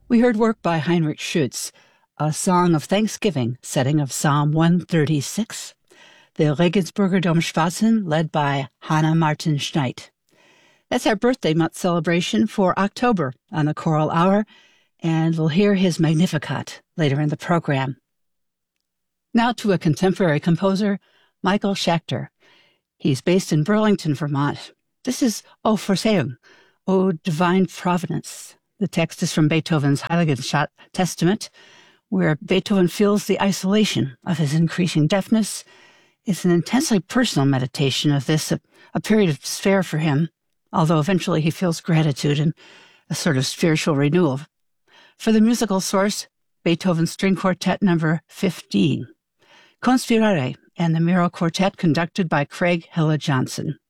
We heard work by Heinrich Schütz, a song of thanksgiving, setting of Psalm 136, the Regensburger Domschwatzen, led by Hannah Martin Schneid. That's our birthday month celebration for October on the Choral Hour, and we'll hear his Magnificat later in the program. Now to a contemporary composer, Michael Schachter. He's based in Burlington, Vermont. This is O Vorsehung, O Divine Providence. The text is from Beethoven's Heiligenstadt Testament, where Beethoven feels the isolation of his increasing deafness. It's an intensely personal meditation of this, a period of despair for him, although eventually he feels gratitude and a sort of spiritual renewal. For the musical source, Beethoven's String Quartet No. 15, Conspirare, and the Miro Quartet conducted by Craig Hilla Johnson.